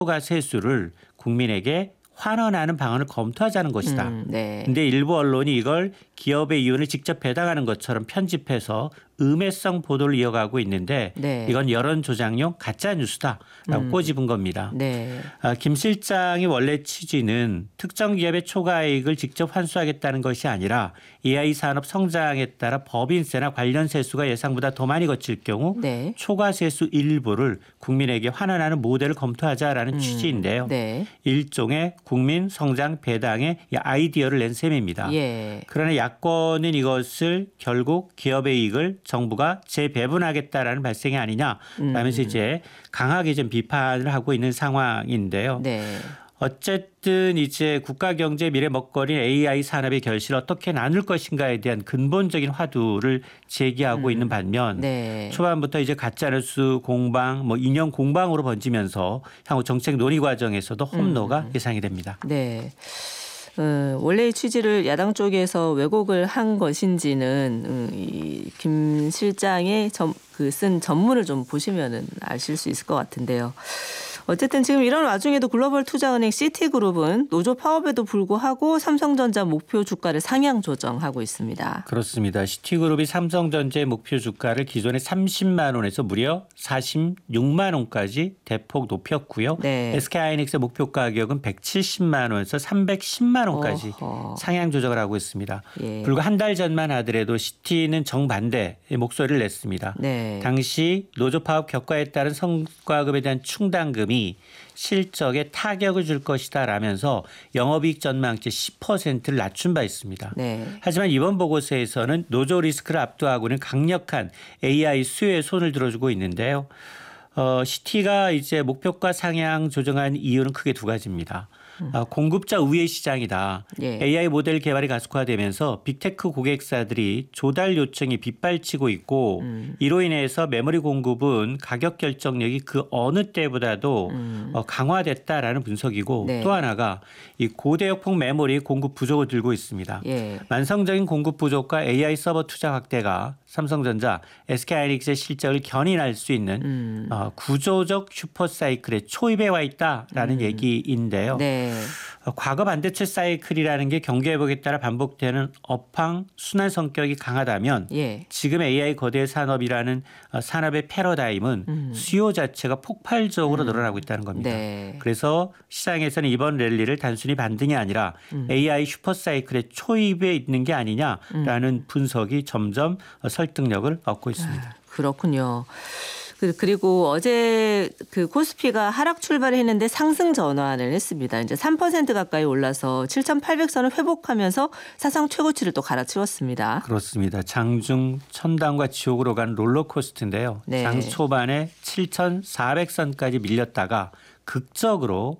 초과 세수를 국민에게 환원하는 방안을 검토하자는 것이다. 네. 근데 일부 언론이 이걸 기업의 이윤을 직접 배당하는 것처럼 편집해서 음해성 보도를 이어가고 있는데 네. 이건 여론 조작용 가짜 뉴스다라고 꼬집은 겁니다. 네. 김 실장의 원래 취지는 특정 기업의 초과이익을 직접 환수하겠다는 것이 아니라 AI 산업 성장에 따라 법인세나 관련 세수가 예상보다 더 많이 거칠 경우 네. 초과 세수 일부를 국민에게 환원하는 모델을 검토하자라는 취지인데요. 네. 일종의 국민 성장 배당의 아이디어를 낸 셈입니다. 예. 그러나 야권은 이것을 결국 기업의 이익을 정부가 재배분하겠다라는 발생이 아니냐라면서 이제 강하게 좀 비판을 하고 있는 상황인데요. 네. 어쨌든 이제 국가 경제 미래 먹거리인 AI 산업의 결실을 어떻게 나눌 것인가에 대한 근본적인 화두를 제기하고 있는 반면 네. 초반부터 이제 가짜뉴스 공방, 인용 공방으로 번지면서 향후 정책 논의 과정에서도 험로가 예상이 됩니다. 네. 원래의 취지를 야당 쪽에서 왜곡을 한 것인지는 김 실장의 쓴 전문을 좀 보시면은 아실 수 있을 것 같은데요. 어쨌든 지금 이런 와중에도 글로벌 투자은행 시티그룹은 노조 파업에도 불구하고 삼성전자 목표 주가를 상향 조정하고 있습니다. 그렇습니다. 시티그룹이 삼성전자의 목표 주가를 기존의 30만 원에서 무려 46만 원까지 대폭 높였고요. 네. SK하이닉스의 목표 가격은 170만 원에서 310만 원까지 어허. 상향 조정을 하고 있습니다. 예. 불과 한 달 전만 하더라도 시티는 정반대의 목소리를 냈습니다. 네. 당시 노조 파업 격과에 따른 성과급에 대한 충당금이 실적에 타격을 줄 것이다 라면서 영업이익 전망치 10%를 낮춘 바 있습니다. 네. 하지만 이번 보고서에서는 노조 리스크를 압도하고는 강력한 AI 수요에 손을 들어주고 있는데요. 시티가 이제 목표가 상향 조정한 이유는 크게 두 가지입니다. 공급자 우회 시장이다. 예. AI 모델 개발이 가속화되면서 빅테크 고객사들이 조달 요청이 빗발치고 있고 이로 인해서 메모리 공급은 가격 결정력이 그 어느 때보다도 강화됐다라는 분석이고 네. 또 하나가 이 고대역폭 메모리 공급 부족을 들고 있습니다. 예. 만성적인 공급 부족과 AI 서버 투자 확대가 삼성전자, SK하이닉스의 실적을 견인할 수 있는 구조적 슈퍼사이클의 초입에 와 있다라는 얘기인데요. 네. 과거 반대체 사이클이라는 게 경기 회복에 따라 반복되는 업황 순환 성격이 강하다면 예. 지금 AI 거대 산업이라는 산업의 패러다임은 수요 자체가 폭발적으로 늘어나고 있다는 겁니다. 네. 그래서 시장에서는 이번 랠리를 단순히 반등이 아니라 AI 슈퍼사이클의 초입에 있는 게 아니냐라는 분석이 점점 설득력을 얻고 있습니다. 그렇군요. 그리고 어제 그 코스피가 하락 출발을 했는데 상승 전환을 했습니다. 이제 3% 가까이 올라서 7,800선을 회복하면서 사상 최고치를 또 갈아치웠습니다. 그렇습니다. 장중 천당과 지옥으로 가는 롤러코스터인데요. 네. 장 초반에 7,400선까지 밀렸다가 극적으로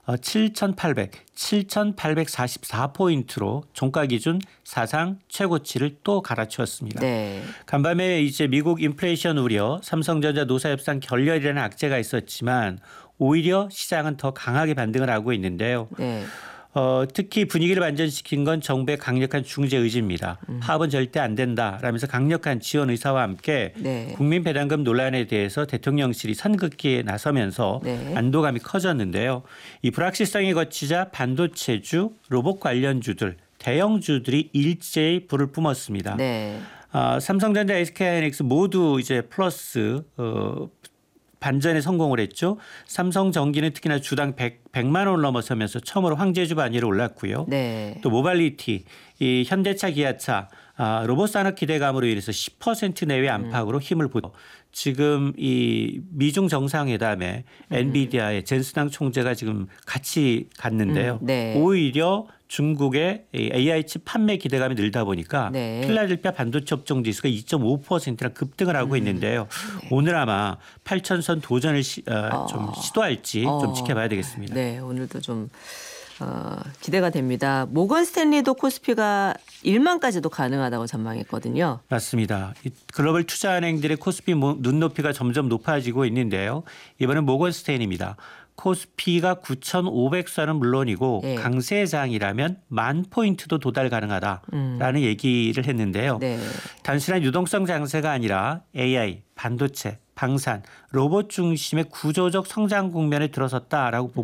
7,844포인트로 종가 기준 사상 최고치를 또 갈아치웠습니다. 네. 간밤에 이제 미국 인플레이션 우려, 삼성전자 노사협상 결렬이라는 악재가 있었지만 오히려 시장은 더 강하게 반등을 하고 있는데요. 네. 특히 분위기를 반전시킨 건 정부의 강력한 중재 의지입니다. 파업은 절대 안 된다라면서 강력한 지원 의사와 함께 네. 국민 배당금 논란에 대해서 대통령실이 선긋기에 나서면서 네. 안도감이 커졌는데요. 이 불확실성이 거치자 반도체주, 로봇 관련주들, 대형주들이 일제히 불을 뿜었습니다. 네. 삼성전자, SK하이닉스 모두 이제 플러스 반전에 성공을 했죠. 삼성전기는 특히나 주당 100만 원을 넘어서면서 처음으로 황제주 반위로 올랐고요. 네. 또 모빌리티, 이 현대차, 기아차, 로봇 산업 기대감으로 인해서 10% 내외 안팎으로 힘을 보고 지금 이 미중 정상회담에 엔비디아의 젠스당 총재가 지금 같이 갔는데요. 네. 오히려 중국의 AI 칩 판매 기대감이 늘다 보니까 네. 필라델피아 반도체 업종 지수가 2.5%나 급등을 하고 있는데요. 오늘 아마 8,000선 도전을 좀 시도할지 좀 지켜봐야 되겠습니다. 네, 오늘도 좀 기대가 됩니다. 모건 스탠리도 코스피가 1만까지도 가능하다고 전망했거든요. 맞습니다. 글로벌 투자은행들의 코스피 눈높이가 점점 높아지고 있는데요. 이번엔 모건스테인입니다. 코스피가 9,500선은 물론이고 네. 강세장이라면 10,000포인트도 도달 가능하다라는 얘기를 했는데요. 네. 단순한 유동성 장세가 아니라 AI, 반도체, 방산, 로봇 중심의 구조적 성장 국면에 들어섰다라고 보고